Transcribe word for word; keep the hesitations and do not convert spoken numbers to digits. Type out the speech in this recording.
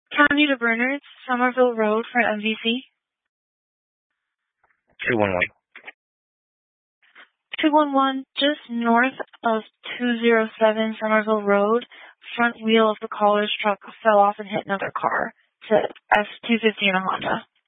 County to Bernards, Somerville Road for M V C. two one one. two one one, just north of two oh seven Somerville Road, front wheel of the caller's truck fell off and hit another car. It's a F two fifty and a Honda.